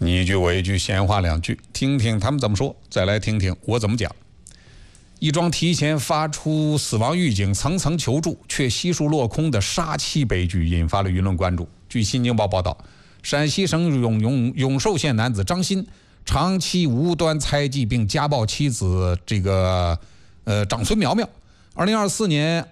你一句我一句，闲话两句，听听他们怎么说，再来听听我怎么讲。一桩提前发出死亡预警、层层求助却悉数落空的杀妻悲剧，引发了舆论关注。据《新京报》报道，陕西省永寿县男子张鑫长期无端猜忌并家暴妻子长孙苗苗。2024年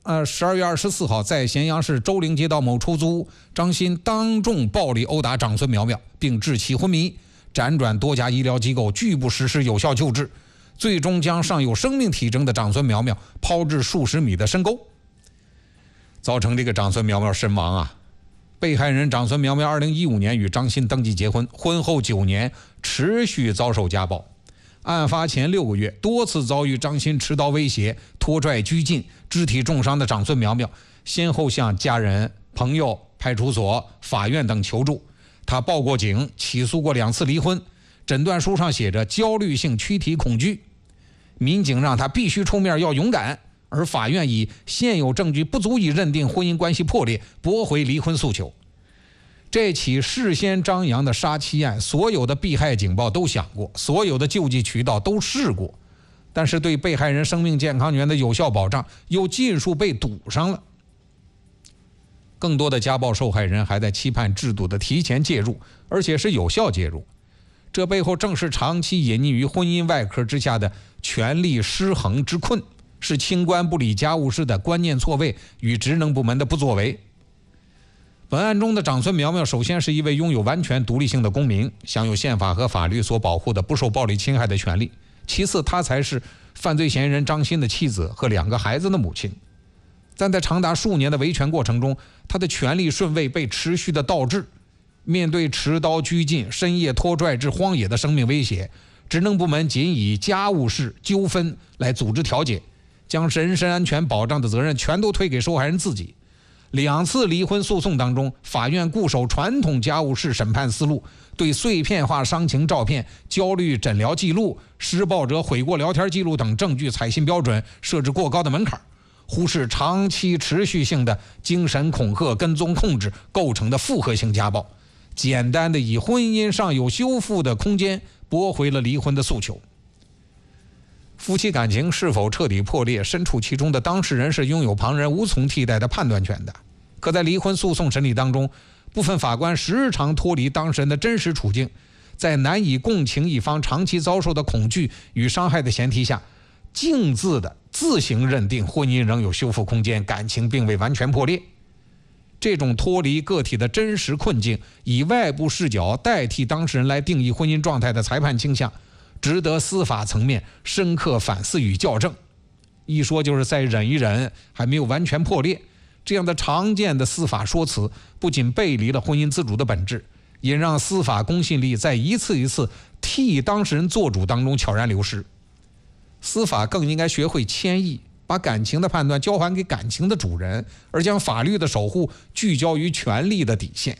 12月24号，在咸阳市周陵街道某出租屋，张鑫当众暴力殴打长孙苗苗，并致其昏迷，辗转多家医疗机构拒不实施有效救治，最终将尚有生命体征的长孙苗苗抛至数十米的深沟，造成这个长孙苗苗身亡啊。被害人长孙苗苗2015年与张鑫登记结婚，婚后9年持续遭受家暴。案发前6个月，多次遭遇张鑫持刀威胁、拖拽拘禁、肢体重伤的长孙苗苗，先后向家人、朋友、派出所、法院等求助。他报过警，起诉过2次离婚，诊断书上写着焦虑性躯体恐惧。民警让他必须出面要勇敢，而法院以现有证据不足以认定婚姻关系破裂，驳回离婚诉求。这起事先张扬的杀妻案，所有的被害警报都响过，所有的救济渠道都试过，但是对被害人生命健康权的有效保障又尽数被堵上了。更多的家暴受害人还在期盼制度的提前介入，而且是有效介入。这背后正是长期隐匿于婚姻外壳之下的权力失衡之困，是清官不理家务事的观念错位与职能部门的不作为。本案中的长孙苗苗首先是一位拥有完全独立性的公民，享有宪法和法律所保护的不受暴力侵害的权利。其次，她才是犯罪嫌疑人张鑫的妻子和2个孩子的母亲。但在长达数年的维权过程中，她的权力顺位被持续的倒置。面对持刀拘禁、深夜拖拽至荒野的生命威胁，职能部门仅以家务事纠纷来组织调解，将人身安全保障的责任全都推给受害人自己。2次离婚诉讼当中，法院固守传统家务事审判思路，对碎片化伤情照片、焦虑诊疗记录、施暴者悔过聊天记录等证据采信标准设置过高的门槛，忽视长期持续性的精神恐吓、跟踪控制构成的复合性家暴，简单的以婚姻上有修复的空间驳回了离婚的诉求。夫妻感情是否彻底破裂，身处其中的当事人是拥有旁人无从替代的判断权的。可在离婚诉讼审理当中，部分法官时常脱离当事人的真实处境，在难以共情一方长期遭受的恐惧与伤害的前提下，径自的自行认定婚姻仍有修复空间，感情并未完全破裂。这种脱离个体的真实困境，以外部视角代替当事人来定义婚姻状态的裁判倾向，值得司法层面深刻反思与校正。一说就是再忍一忍，还没有完全破裂，这样的常见的司法说辞不仅背离了婚姻自主的本质，也让司法公信力在一次一次替当事人做主当中悄然流失。司法更应该学会谦抑，把感情的判断交还给感情的主人，而将法律的守护聚焦于权利的底线。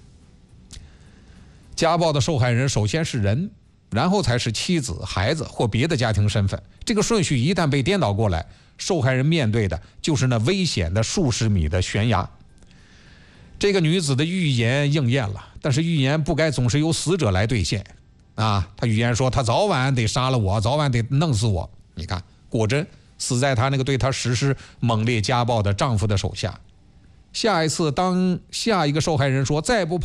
家暴的受害人首先是人，然后才是妻子、孩子或别的家庭身份。这个顺序一旦被颠倒过来，受害人面对的就是那危险的数十米的悬崖。这个女子的预言应验了，但是预言不该总是由死者来兑现啊！她预言说她早晚得杀了我，早晚得弄死我。你看，果真死在她那个对她实施猛烈家暴的丈夫的手下。下一次，当下一个受害人说再不